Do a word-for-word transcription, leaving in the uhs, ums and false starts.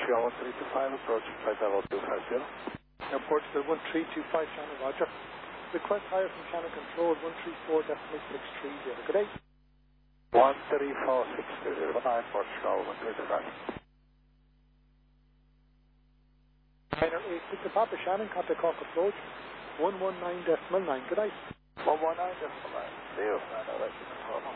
Montreal one three two five, approach flight level two five zero. Now Portugal one three two five, Shannon, roger. Request higher from Channel Control one three four decimal six three zero. Good day. one three four six two zero nine, Portugal one three two five. Minor eight six to Papa Shannon, contact Cork approach one one nine decimal nine. Good day. one one nine decimal nine. See you.